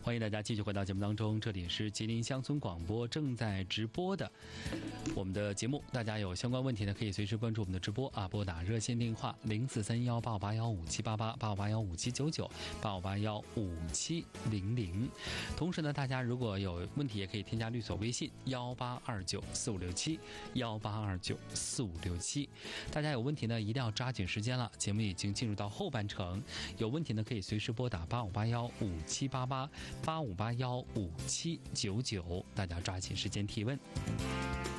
欢迎大家继续回到节目当中，这里是吉林乡村广播正在直播的我们的节目，大家有相关问题呢，可以随时关注我们的直播啊，拨打热线电话0431857881578885799858155700。同时呢，大家如果有问题，也可以添加律所微信1829456718294567。大家有问题呢，一定要抓紧时间了，节目已经进入到后半程，有问题呢可以随时拨打8581578885815799，大家抓紧时间提问。